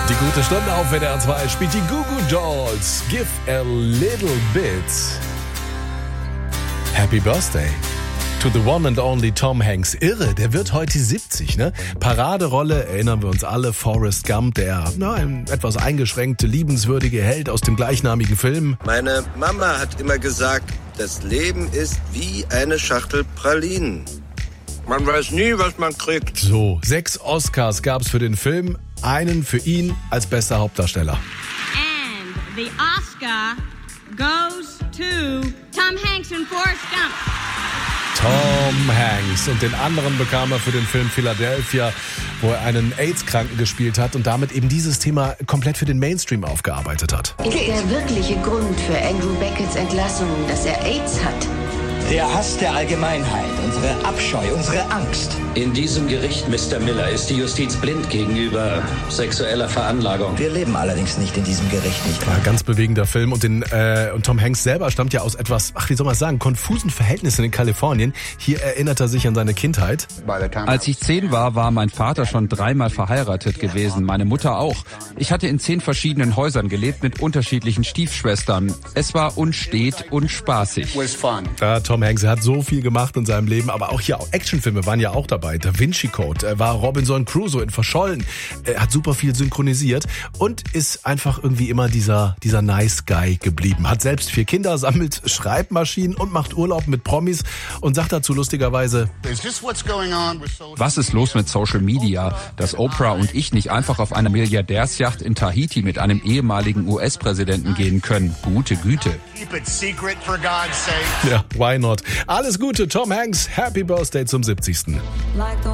Die gute Stunde auf WDR 2 spielt die Goo Goo Dolls. Give a little bit. Happy Birthday to the one and only Tom Hanks. Irre, der wird heute 70, ne? Paraderolle, erinnern wir uns alle, Forrest Gump, der ein etwas eingeschränkte, liebenswürdige Held aus dem gleichnamigen Film. Meine Mama hat immer gesagt, das Leben ist wie eine Schachtel Pralinen. Man weiß nie, was man kriegt. So, 6 Oscars gab's für den Film, einen für ihn als bester Hauptdarsteller. And the Oscar goes to Tom Hanks and Forrest Gump. Tom Hanks. Und den anderen bekam er für den Film Philadelphia, wo er einen AIDS-Kranken gespielt hat und damit eben dieses Thema komplett für den Mainstream aufgearbeitet hat. Ist der wirkliche Grund für Andrew Becketts Entlassung, dass er AIDS hat? Der Hass der Allgemeinheit, unsere Abscheu, unsere Angst. In diesem Gericht, Mr. Miller, ist die Justiz blind gegenüber sexueller Veranlagung. Wir leben allerdings nicht in diesem Gericht, nicht wahr? Ja, ganz bewegender Film und Tom Hanks selber stammt ja aus etwas, wie soll man es sagen, konfusen Verhältnissen in Kalifornien. Hier erinnert er sich an seine Kindheit. Als ich 10 war mein Vater schon 3-mal verheiratet gewesen, meine Mutter auch. Ich hatte in 10 verschiedenen Häusern gelebt mit unterschiedlichen Stiefschwestern. Es war unstet und spaßig. Ja, Tom Hanks, er hat so viel gemacht in seinem Leben, aber auch hier Actionfilme waren ja auch dabei. Da Vinci Code, er war Robinson Crusoe in Verschollen, er hat super viel synchronisiert und ist einfach irgendwie immer dieser Nice Guy geblieben. Hat selbst 4 Kinder, sammelt Schreibmaschinen und macht Urlaub mit Promis und sagt dazu lustigerweise: Was ist los mit Social Media, dass Oprah und ich nicht einfach auf einer Milliardärsjacht in Tahiti mit einem ehemaligen US-Präsidenten gehen können? Gute Güte. Ja, why not? Alles Gute, Tom Hanks. Happy Birthday zum 70.